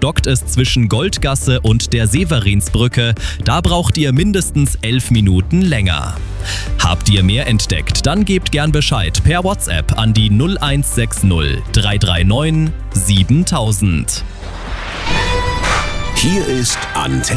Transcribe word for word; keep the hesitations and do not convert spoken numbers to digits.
stockt es zwischen Goldgasse und der Severinsbrücke. Da braucht ihr mindestens elf Minuten länger. Habt ihr mehr entdeckt, dann gebt gern Bescheid per WhatsApp an die null eins sechs null drei drei neun siebentausend. Hier ist Antenne.